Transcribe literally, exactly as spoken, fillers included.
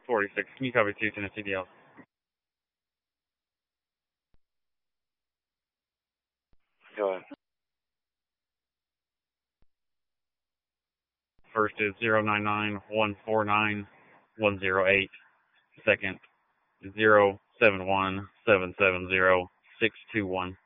forty-six. Can you copy two Tennessee D L? Go ahead. First is zero nine nine one four nine one zero eight. Second, zero seven one seven seven zero six two one.